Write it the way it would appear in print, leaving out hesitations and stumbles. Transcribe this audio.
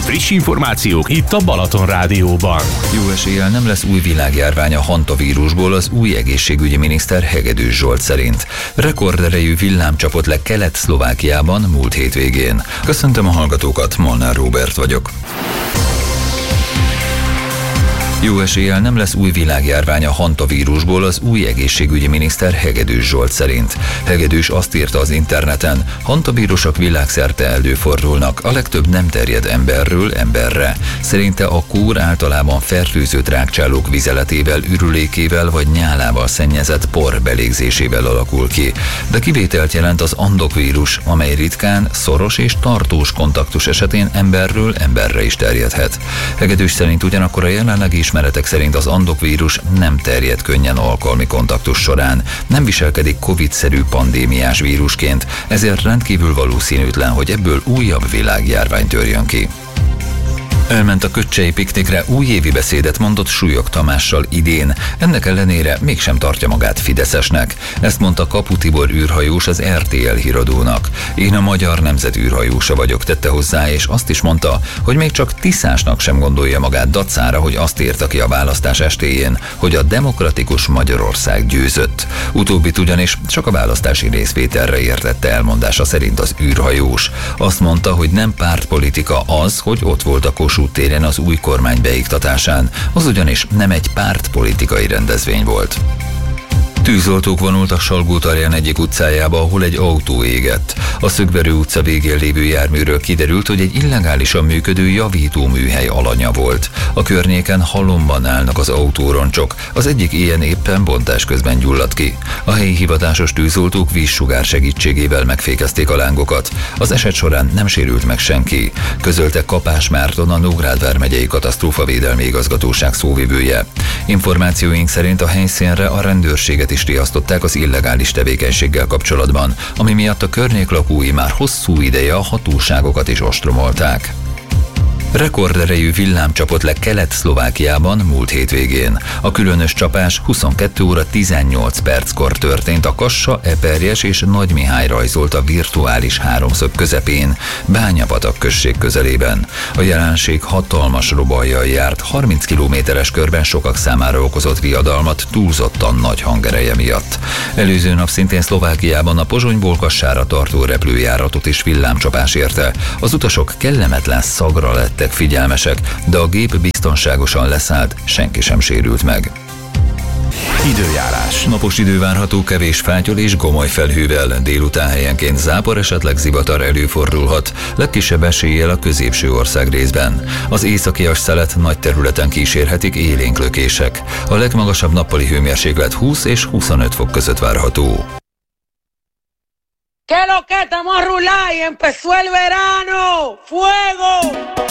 Friss információk itt a Balaton Rádióban. Jó eséllyel nem lesz új világjárvány a hantavírusból az új egészségügyi miniszter Hegedűs Zsolt szerint. Rekorderejű villám csapott le Kelet-Szlovákiában múlt hétvégén. Köszöntöm a hallgatókat, Molnár Róbert vagyok. Jó eséllyel nem lesz új világjárvány a hantavírusból az új egészségügyi miniszter Hegedűs Zsolt szerint. Hegedűs azt írta az interneten, hantavírusok világszerte előfordulnak, a legtöbb nem terjed emberről emberre. Szerinte a kór általában fertőzött rágcsálók vizeletével, ürülékével vagy nyálával szennyezett por belégzésével alakul ki. De kivételt jelent az andokvírus, amely ritkán, szoros és tartós kontaktus esetén emberről emberre is terjedhet. Hegedűs szerint ugyanakkor a jelenlegi ismeretek szerint az andokvírus nem terjed könnyen alkalmi kontaktus során, nem viselkedik Covid-szerű pandémiás vírusként, ezért rendkívül valószínűtlen, hogy ebből újabb világjárvány törjön ki. Elment a kötcsei piknikre, újévi beszédet mondott Súlyog Tamással idén, ennek ellenére mégsem tartja magát fideszesnek. Ezt mondta Kapu Tibor űrhajós az RTL híradónak. Én a magyar nemzet űrhajósa vagyok, tette hozzá, és azt is mondta, hogy még csak Tiszásnak sem gondolja magát dacára, hogy azt írta ki a választás estéjén, hogy a demokratikus Magyarország győzött. Utóbbit ugyanis csak a választási részvételre értette elmondása szerint az űrhajós. Azt mondta, hogy nem pártpolitika az, hogy ott volt a Kossuth téren az új kormány beiktatásán, az ugyanis nem egy pártpolitikai rendezvény volt. Tűzoltók vonultak Salgótarján egyik utcájába, ahol egy autó égett. A Szökverő utca végén lévő járműről kiderült, hogy egy illegálisan működő javítóműhely alanya volt. A környéken halomban állnak az autóroncsok, az egyik ilyen éppen bontás közben gyulladt ki. A helyi hivatásos tűzoltók vízsugár segítségével megfékezték a lángokat. Az eset során nem sérült meg senki, közölte Kapás Márton, a Nógrád vármegyei katasztrófavédelmi igazgatóság szóvivője. Információink szerint a helyszínre a rendőrséget is riasztották az illegális tevékenységgel kapcsolatban, ami miatt a környék lakói már hosszú ideje a hatóságokat is ostromolták. Rekorderejű villám csapott le Kelet-Szlovákiában múlt hétvégén. A különös csapás 22 óra 18 perckor történt a Kassa, Eperjes és Nagymihály rajzolta virtuális háromszög közepén, Bányapatak község közelében. A jelenség hatalmas robajjal járt, 30 kilométeres körben sokak számára okozott riadalmat túlzottan nagy hangereje miatt. Előző nap szintén Szlovákiában a Pozsonyból Kassára tartó repülőjáratot is villámcsapás érte. Az utasok kellemetlen szagra lettek figyelmesek, de a gép biztonságosan leszállt, senki sem sérült meg. Időjárás. Napos idő várható, kevés fátyol és gomoly felhővel, délután helyenként zápor, esetleg zivatar előfordulhat, legkisebb eséllyel a középső ország részben. Az északias szelet nagy területen kísérhetik élénk lökések. A legmagasabb nappali hőmérséklet 20 és 25 fok között várható. ¿Qué lo que estamos a rular y empezó el verano? ¡Fuego!